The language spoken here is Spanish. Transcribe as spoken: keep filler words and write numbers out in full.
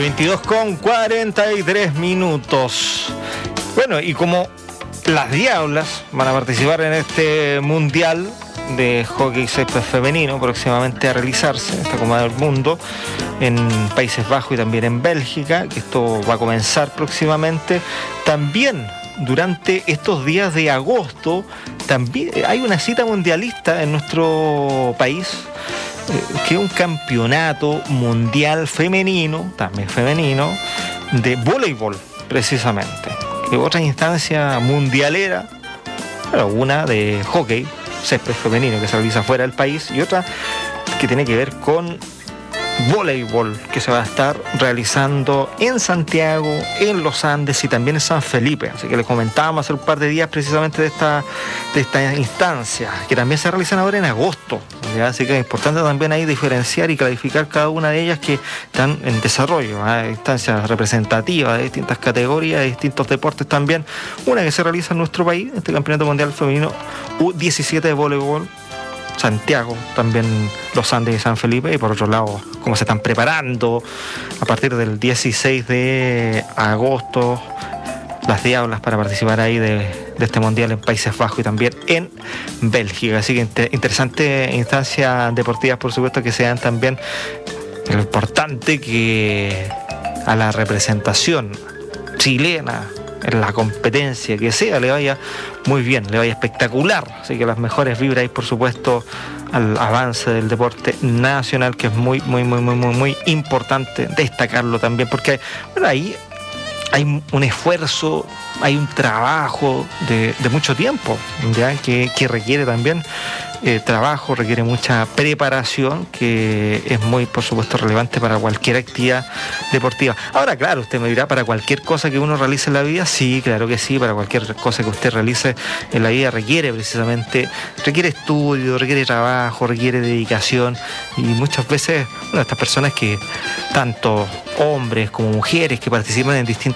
veintidós con cuarenta y tres minutos. Bueno, y como las Diablas van a participar en este mundial de hockey césped femenino próximamente a realizarse en esta Copa del Mundo en Países Bajos y también en Bélgica, que esto va a comenzar próximamente, también durante estos días de agosto también hay una cita mundialista en nuestro país, que es un campeonato mundial femenino, también femenino, de voleibol, precisamente. Que otra instancia mundialera, pero una de hockey, césped femenino, que se realiza fuera del país, y otra que tiene que ver con voleibol, que se va a estar realizando en Santiago, en los Andes y también en San Felipe. Así que les comentábamos hace un par de días precisamente de esta, de esta instancia, que también se realizan ahora en agosto, ¿ya? Así que es importante también ahí diferenciar y clarificar cada una de ellas que están en desarrollo, ¿eh? Instancias representativas de distintas categorías, de distintos deportes también. Una que se realiza en nuestro país, este Campeonato Mundial Femenino U diecisiete de voleibol, Santiago, también los Andes y San Felipe, y por otro lado, cómo se están preparando a partir del dieciséis de agosto las Diablas para participar ahí de, de este mundial en Países Bajos y también en Bélgica. Así que inter, interesante instancias deportivas, por supuesto, que sean también lo importante que a la representación chilena en la competencia que sea le vaya muy bien, le vaya espectacular. Así que las mejores vibras y por supuesto al avance del deporte nacional, que es muy, muy, muy, muy, muy, muy importante destacarlo también, porque bueno, ahí hay un esfuerzo, hay un trabajo de, de mucho tiempo, ¿ya? Que, que requiere también eh, trabajo, requiere mucha preparación, que es muy, por supuesto, relevante para cualquier actividad deportiva. Ahora, claro, usted me dirá, para cualquier cosa que uno realice en la vida, sí, claro que sí, para cualquier cosa que usted realice en la vida requiere precisamente, requiere estudio, requiere trabajo, requiere dedicación, y muchas veces, bueno, estas personas que, tanto hombres como mujeres que participan en distintas